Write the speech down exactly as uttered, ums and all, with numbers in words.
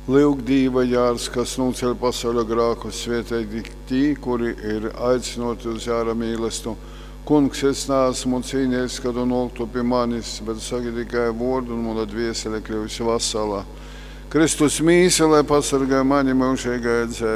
Lūk, Dieva jārs, kas nuceļ pasaulio grākus, svētīgi tī, kuri ir aicinoti uz jāra mīlestību. Kungs, es neesmu cīnījies, kad un noktu pie manis, bet saki tikai vārdu un mana dviesele kļuvusi vasalā. Kristus mīsa, lai pasargāja mani mūžīgajā dzīvē.